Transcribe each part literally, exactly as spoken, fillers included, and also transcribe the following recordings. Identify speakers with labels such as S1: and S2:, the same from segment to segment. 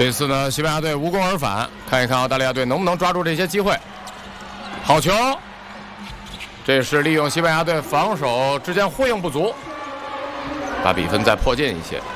S1: 这次呢，西班牙队无功而返，看一看澳大利亚队能不能抓住这些机会。好球，这是利用西班牙队防守之间呼应不足，把比分再迫近一些。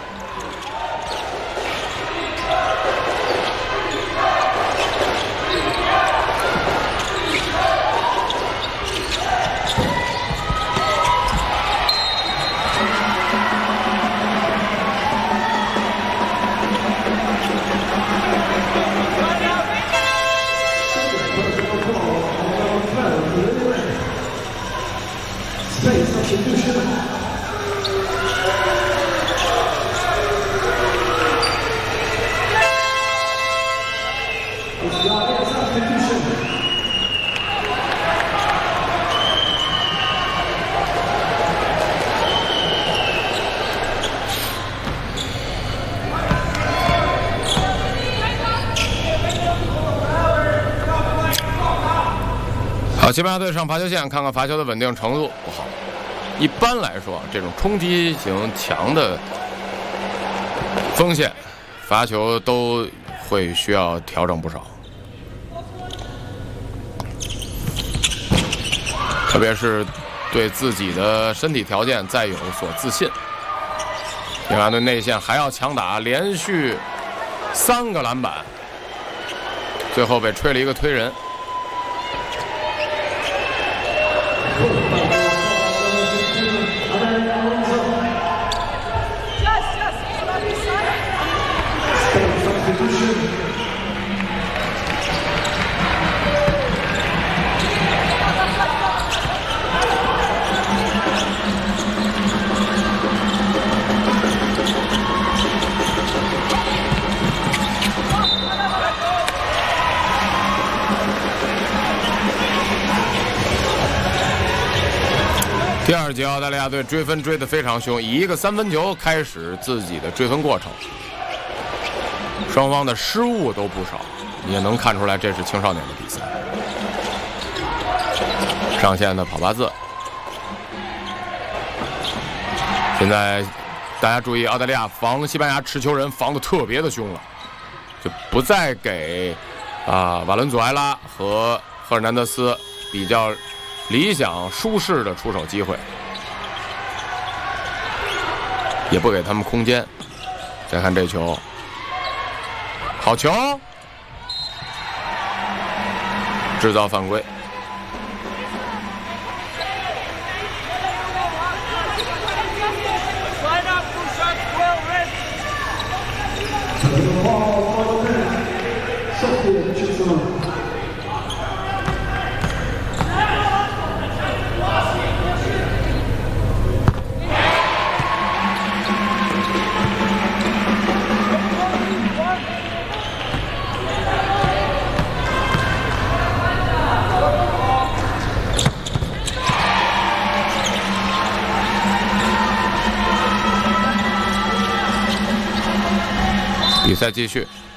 S1: 好，西班牙队上罚球线，看看罚球的稳定程度不好。一般来说，这种冲击型强的锋线罚球都会需要调整不少，特别是对自己的身体条件再有所自信。西班牙队内线还要强打，连续三个篮板，最后被吹了一个推人。第二节，澳大利亚队追分追得非常凶，以一个三分球开始自己的追分过程。双方的失误都不少，也能看出来这是青少年的比赛。上线的跑八字，现在大家注意，澳大利亚防西班牙持球人防得特别的凶了，就不再给啊瓦伦祖埃拉和赫尔南德斯比较理想舒适的出手机会，也不给他们空间。再看这球，好球，制造犯规。比赛继续。